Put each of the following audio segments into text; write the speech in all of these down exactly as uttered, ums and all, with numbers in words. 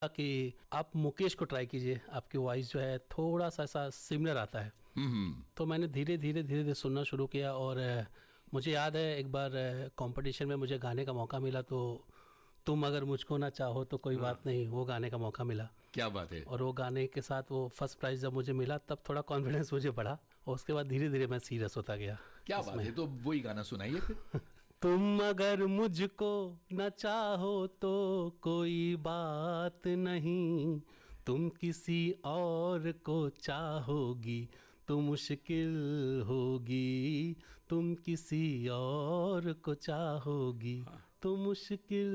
कि आप मुकेश को ट्राई कीजिए, आपकी वॉइस जो है थोड़ा सा ऐसा सिमिलर आता है। तो मैंने धीरे धीरे धीरे धीरे सुनना शुरू किया और अ, मुझे याद है एक बार कंपटीशन में मुझे गाने का मौका मिला, तो तुम अगर मुझको ना चाहो तो कोई बात नहीं, वो गाने का मौका मिला। क्या बात है। और वो गाने के साथ वो फर्स्ट प्राइज जब मुझे मिला तब थोड़ा कॉन्फिडेंस मुझे बढ़ा और उसके बाद धीरे धीरे मैं सीरियस होता गया। क्या बात है। तो वही गाना सुनाइए फिर। तुम अगर मुझको न चाहो तो कोई बात नहीं, तुम किसी और को चाहोगी तो मुश्किल होगी, तुम किसी और को चाहोगी तो मुश्किल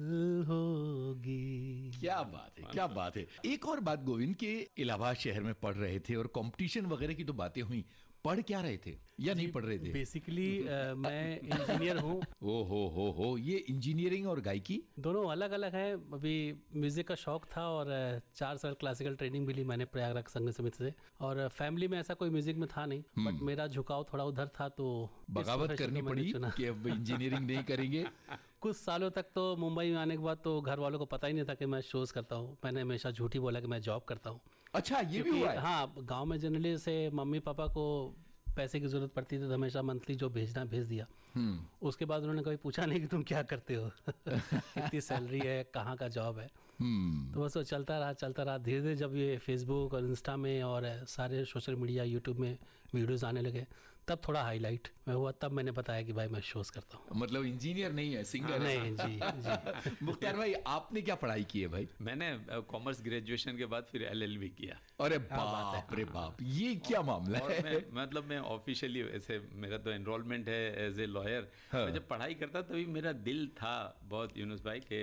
होगी। क्या बात है, क्या बात है। एक और बात गोविंद, के इलाहाबाद शहर में पढ़ रहे थे और कंपटीशन वगैरह की तो बातें हुई, पढ़ क्या रहे थे या नहीं पढ़ रहे थे? बेसिकली मैं इंजीनियर हूँ। ओ हो हो हो ये इंजीनियरिंग और गायकी दोनों अलग अलग है। अभी म्यूजिक का शौक था और अ, चार साल क्लासिकल ट्रेनिंग भी ली मैंने प्रयागराज संगीत समिति से, और फैमिली में ऐसा कोई म्यूजिक में था नहीं, बट मेरा झुकाव थोड़ा उधर था, तो इस बगावत प्रोफेशन करनी को मैंने पड़ी चुना। कि अब इंजीनियरिंग नहीं करेंगे। कुछ सालों तक तो मुंबई में आने के बाद तो घर वालों को पता ही नहीं था कि मैं शोज करता हूँ। मैंने हमेशा झूठी बोला कि मैं जॉब करता हूँ। अच्छा, ये भी क्योंकि हुआ है? हाँ, गांव में जनरली से मम्मी पापा को पैसे की जरूरत पड़ती थी तो हमेशा मंथली जो भेजना भेज दिया। उसके बाद उन्होंने कभी पूछा नहीं कि तुम क्या करते हो, कितनी सैलरी है, कहाँ का जॉब है। तो बस वो चलता रहा चलता रहा धीरे धीरे जब ये फेसबुक और इंस्टा में और सारे सोशल मीडिया यूट्यूब में वीडियोस आने लगे, तब थोड़ा हाईलाइट मैं हुआ, तब मैंने बताया कि भाई मैं शोज करता हूँ। मतलब इंजीनियर नहीं है, सिंगर है। नहीं जी जी। मुख्तार भाई, आपने क्या पढ़ाई की है भाई? मैंने कॉमर्स ग्रेजुएशन के बाद फिर एलएलबी किया। अरे बाप रे बाप, ये क्या मामला और है? मैं मतलब मैं ऑफिशियली ऐसे मेरा तो एनरोलमेंट है एज ए लॉयर। हाँ। मैं जब पढ़ाई करता तभी मेरा दिल था बहुत यूनुस भाई के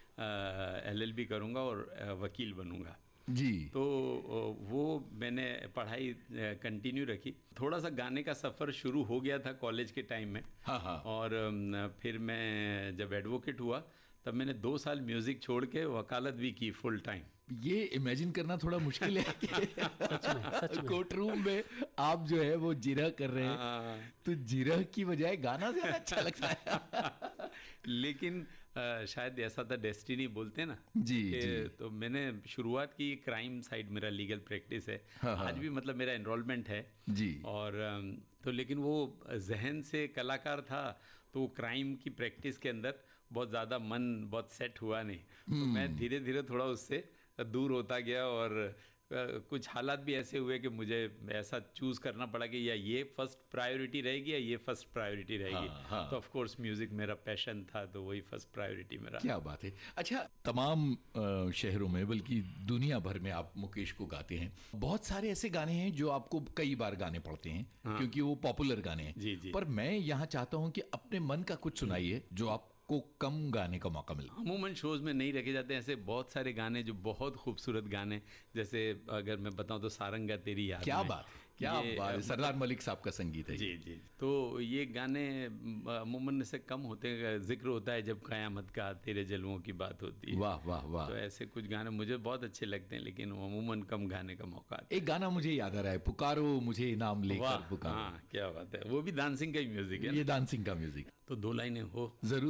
एलएलबी करूंगा और अ, वकील बनूंगा जी। तो वो मैंने पढ़ाई कंटिन्यू रखी। थोड़ा सा गाने का सफ़र शुरू हो गया था कॉलेज के टाइम में। हाँ हाँ। और अम, फिर मैं जब एडवोकेट हुआ तब मैंने दो साल म्यूज़िक छोड़ के वकालत भी की फुल टाइम। ये इमेजिन करना थोड़ा मुश्किल है कि सच में सच में कोर्ट रूम में आप जो है वो जिरह कर रहे हैं, हाँ। तो जिरह की बजाय गाना ज्यादा अच्छा लगता है। लेकिन अ, शायद ऐसा था, डेस्टिनी बोलते हैं ना जी, कि जी। तो मैंने शुरुआत की, क्राइम साइड मेरा लीगल प्रैक्टिस है। हाँ, हाँ। आज भी मतलब मेरा एनरोलमेंट है जी। और अम, तो लेकिन वो जहन से कलाकार था, तो वो क्राइम की प्रैक्टिस के अंदर बहुत ज़्यादा मन बहुत सेट हुआ नहीं। तो मैं धीरे धीरे थोड़ा उससे दूर होता गया और अ, कुछ हालात भी ऐसे हुए कि मुझे ऐसा चूज करना पड़ा कि या ये फर्स्ट प्रायोरिटी रहेगी या ये फर्स्ट प्रायोरिटी रहेगी। हाँ, हाँ। तो ऑफ कोर्स म्यूजिक मेरा पैशन था, तो वही फर्स्ट प्रायोरिटी मेरा। क्या बात है। अच्छा, तमाम अ, शहरों में बल्कि दुनिया भर में आप मुकेश को गाते हैं। बहुत सारे ऐसे गाने हैं जो आपको कई बार गाने पड़ते हैं, हाँ। क्योंकि वो पॉपुलर गाने हैं। जी, जी। पर मैं यहाँ चाहता हूँ कि अपने मन का कुछ सुनाइए जो आपको कम गाने का मौका मिला। अमूमन शोज में नहीं रखे जाते ऐसे बहुत सारे गाने जो बहुत खूबसूरत गाने, जैसे अगर मैं बताऊं तो सारंगा तेरी याद क्या में। बात है, क्या ये, बात है। अ, सरदार मलिक साहब का संगीत है। जी जी। तो ये गाने अमूमन से कम होते हैं, जिक्र होता है जब कयामत का तेरे जलवों की बात होती है। वाह वाह वाह। तो ऐसे कुछ गाने मुझे बहुत अच्छे लगते हैं, लेकिन वो अमूमन कम गाने का मौका आता है। एक गाना मुझे याद आ रहा है, पुकारो मुझे इनाम लेकर वाह, पुकारो। हाँ क्या बात है। वो भी डांसिंग का ही म्यूजिक है ये ना? डांसिंग का म्यूजिक। तो दो लाइनें हो जरूर।